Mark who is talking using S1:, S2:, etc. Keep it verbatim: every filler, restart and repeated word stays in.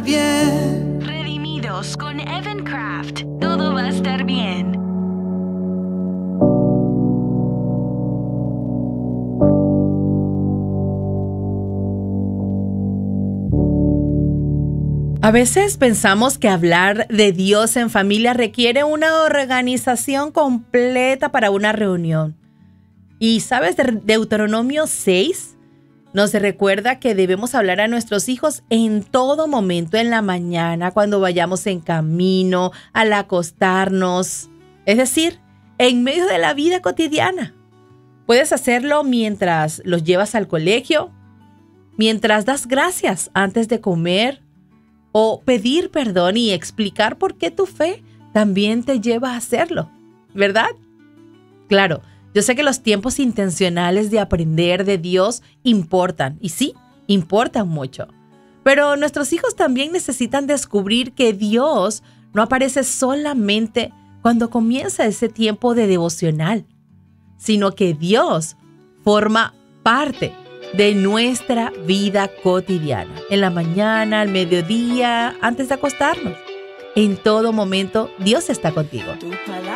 S1: Bien.
S2: Redimidos con Evan Craft. Todo va a estar bien.
S3: A veces pensamos que hablar de Dios en familia requiere una organización completa para una reunión. Y ¿sabes? De Deuteronomio seis nos recuerda que debemos hablar a nuestros hijos en todo momento, en la mañana, cuando vayamos en camino, al acostarnos. Es decir, en medio de la vida cotidiana. Puedes hacerlo mientras los llevas al colegio, mientras das gracias antes de comer, o pedir perdón y explicar por qué tu fe también te lleva a hacerlo, ¿verdad? Claro, yo sé que los tiempos intencionales de aprender de Dios importan, y sí, importan mucho. Pero nuestros hijos también necesitan descubrir que Dios no aparece solamente cuando comienza ese tiempo de devocional, sino que Dios forma parte de nuestra vida cotidiana, en la mañana, al mediodía, antes de acostarnos. En todo momento, Dios está contigo.